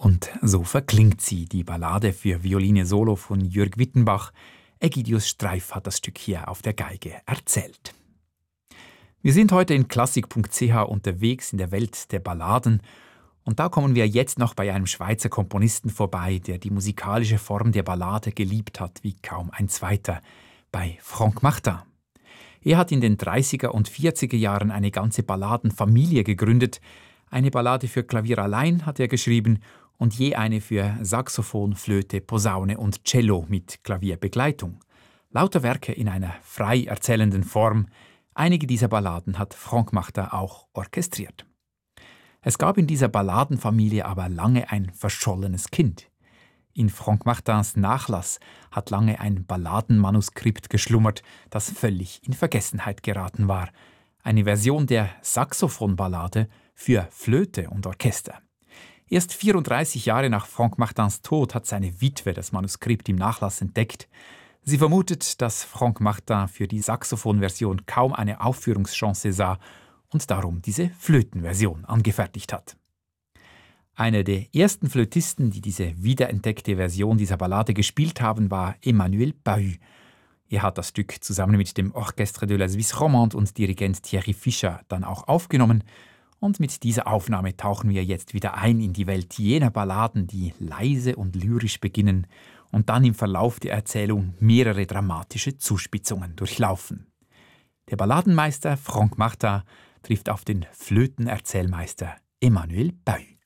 Und so verklingt sie, die Ballade für Violine Solo von Jörg Wittenbach. Egidius Streif hat das Stück hier auf der Geige erzählt. Wir sind heute in klassik.ch unterwegs in der Welt der Balladen. Und da kommen wir jetzt noch bei einem Schweizer Komponisten vorbei, der die musikalische Form der Ballade geliebt hat wie kaum ein zweiter, bei Franck Martin. Er hat in den 30er und 40er Jahren eine ganze Balladenfamilie gegründet. Eine Ballade für Klavier allein hat er geschrieben und je eine für Saxophon, Flöte, Posaune und Cello mit Klavierbegleitung. Lauter Werke in einer frei erzählenden Form. Einige dieser Balladen hat Franck Martin auch orchestriert. Es gab in dieser Balladenfamilie aber lange ein verschollenes Kind. In Franck Martins Nachlass hat lange ein Balladenmanuskript geschlummert, das völlig in Vergessenheit geraten war. Eine Version der Saxophonballade für Flöte und Orchester. Erst 34 Jahre nach Franck Martins Tod hat seine Witwe das Manuskript im Nachlass entdeckt. Sie vermutet, dass Franck Martin für die Saxophonversion kaum eine Aufführungschance sah und darum diese Flötenversion angefertigt hat. Einer der ersten Flötisten, die diese wiederentdeckte Version dieser Ballade gespielt haben, war Emmanuel Bahut. Er hat das Stück zusammen mit dem Orchestre de la Suisse Romande und Dirigent Thierry Fischer dann auch aufgenommen. Und mit dieser Aufnahme tauchen wir jetzt wieder ein in die Welt jener Balladen, die leise und lyrisch beginnen und dann im Verlauf der Erzählung mehrere dramatische Zuspitzungen durchlaufen. Der Balladenmeister Franck Martin trifft auf den Flötenerzählmeister Emmanuel Bahut.